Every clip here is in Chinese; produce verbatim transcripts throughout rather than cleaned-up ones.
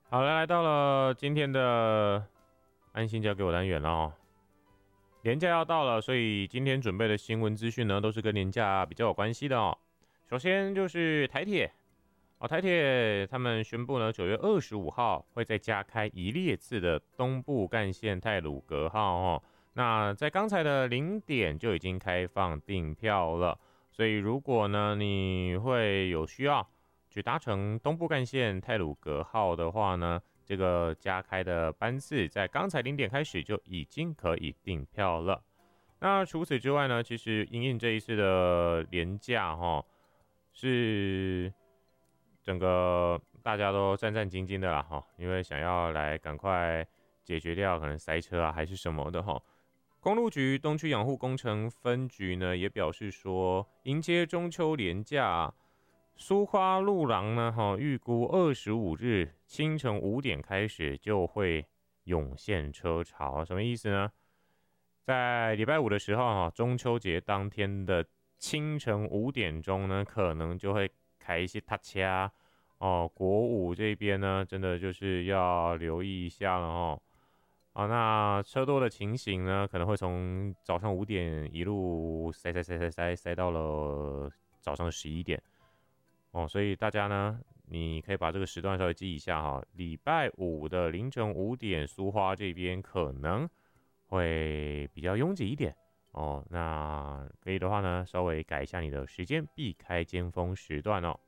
好了，来到了今天的安心交给我单元了哦。年假要到了，所以今天准备的新闻资讯呢，都是跟年假比较有关系的哦。首先就是台铁哦，台铁他们宣布呢，九月二十五号会再加开一列次的东部干线太鲁阁号哦。那在刚才的零点就已经开放订票了，所以如果呢你会有需要去搭乘东部干线太鲁阁号的话呢，这个加开的班次在刚才零点开始就已经可以订票了。那除此之外呢，其实因应这一次的连假哈，是整个大家都战战兢兢的啦哈，因为想要来赶快解决掉可能塞车啊还是什么的哈。公路局东区养护工程分局呢也表示说，迎接中秋连假，苏花路廊呢哈，预估二十五日清晨五点开始就会涌现车潮，什么意思呢？在礼拜五的时候哈，中秋节当天的清晨五点钟呢，可能就会开一些踏掐哦。国五这边呢，真的就是要留意一下了哦。啊，那车多的情形呢，可能会从早上五点一路塞塞塞塞塞塞到了早上十一点哦，所以大家呢，你可以把这个时段稍微记一下哈。礼拜五的凌晨五点，苏花这边可能会比较拥挤一点哦。那可以的话呢，稍微改一下你的时间，避开尖峰时段哦。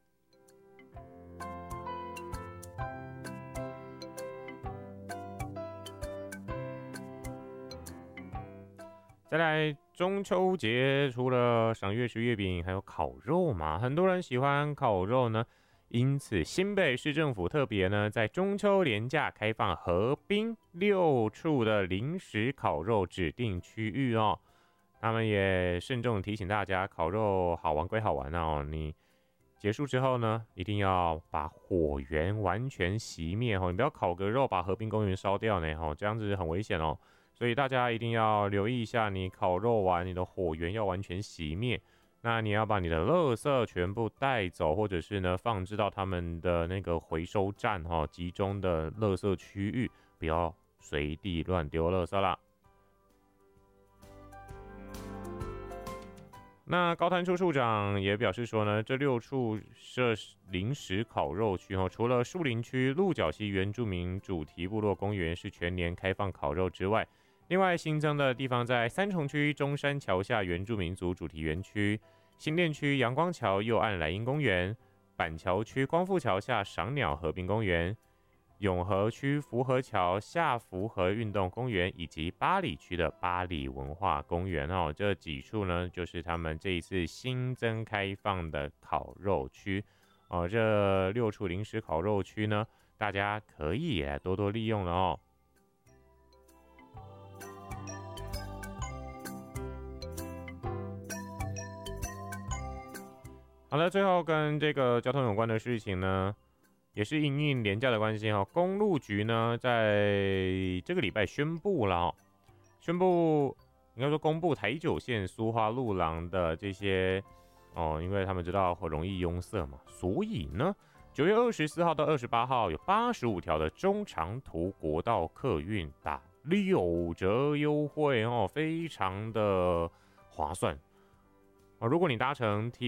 再来，中秋节除了赏月食月饼，还有烤肉嘛，很多人喜欢烤肉呢。因此，新北市政府特别呢，在中秋连假开放河滨六处的临时烤肉指定区域哦。他们也慎重提醒大家，烤肉好玩归好玩哦，你结束之后呢，一定要把火源完全熄灭哦，你不要烤个肉把河滨公园烧掉呢哦，这样子很危险哦。所以大家一定要留意一下，你烤肉完，你的火源要完全熄灭。那你要把你的垃圾全部带走，或者是呢放置到他们的那个回收站哈，集中的垃圾区域，不要随地乱丢垃圾啦。那高潭处处长也表示说呢，这六处设临时烤肉区哦，除了树林区鹿角溪原住民主题部落公园是全年开放烤肉之外，另外新增的地方在三重区中山桥下原住民族主题园区、新店区阳光桥右岸莱茵公园、板桥区光复桥下赏鸟和平公园、永和区福和桥下福和运动公园，以及八里区的八里文化公园哦，这几处呢就是他们这一次新增开放的烤肉区哦。这六处临时烤肉区呢，大家可以来多多利用了哦。好了，最后跟这个交通有关的事情呢，也是因应连假的关系哈，公路局呢在这个礼拜宣布了哦，宣布应该说公布台九线苏花路廊的这些哦，因为他们知道会容易拥塞嘛，所以呢，九月二十四号到二十八号有八十五条的中长途国道客运打六折优惠哦，非常的划算啊！如果你搭乘 T